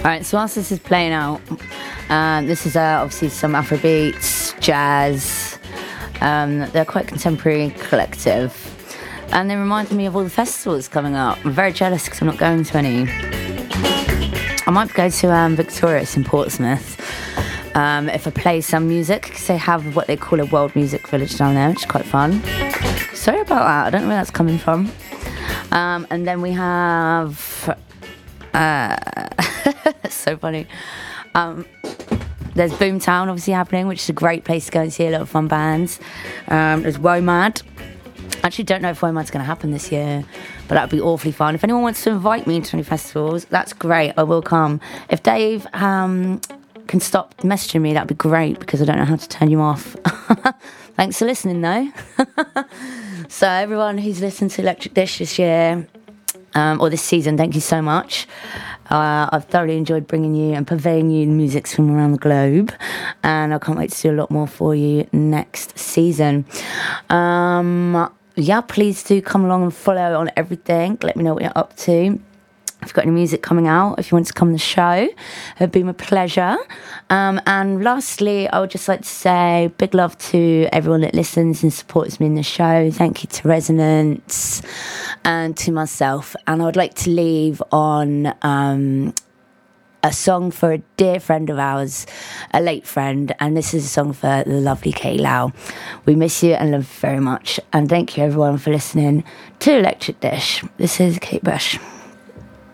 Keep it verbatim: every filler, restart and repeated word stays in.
Alright, so whilst this is playing out, um, this is uh, obviously some Afrobeats, jazz. Um, they're quite contemporary collective. And they remind me of all the festivals coming up. I'm very jealous because I'm not going to any. I might go to um, Victorious in Portsmouth um, if I play some music, because they have what they call a world music village down there, which is quite fun. Sorry about that, I don't know where that's coming from. Um, and then we have... Uh, so funny. Um, there's Boomtown obviously happening, which is a great place to go and see a lot of fun bands. Um, there's WOMAD. I actually don't know if WOMAD's going to happen this year, but that would be awfully fun. If anyone wants to invite me to any festivals, that's great. I will come. If Dave um, can stop messaging me, that'd be great, because I don't know how to turn you off. Thanks for listening, though. So everyone who's listened to Electric Dish this year, um, or this season, thank you so much. Uh, I've thoroughly enjoyed bringing you and purveying you music from around the globe, and I can't wait to do a lot more for you next season. Um, yeah, please do come along and follow on everything. Let me know what you're up to. If you've got any music coming out, if you want to come on the show, it'd be my pleasure. Um, and lastly, I would just like to say big love to everyone that listens and supports me in the show. Thank you to Resonance and to myself. And I would like to leave on um, a song for a dear friend of ours, a late friend. And this is a song for the lovely Kay Lau. We miss you and love you very much. And thank you everyone for listening to Electric Dish. This is Kate Bush.